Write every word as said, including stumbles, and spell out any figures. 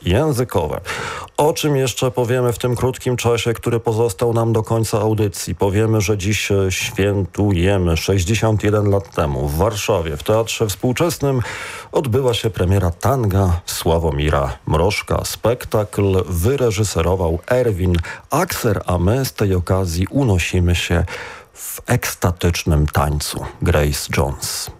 językowe. O czym jeszcze powiemy w tym krótkim czasie, który pozostał nam do końca audycji? Powiemy, że dziś świętujemy sześćdziesiąt jeden lat temu w Warszawie w Teatrze Współczesnym odbyła się premiera tanga Sławomira Mrożka. Spektakl wyreżyserował Erwin Akser, a my z tej okazji unosimy się w ekstatycznym tańcu Grace Jones.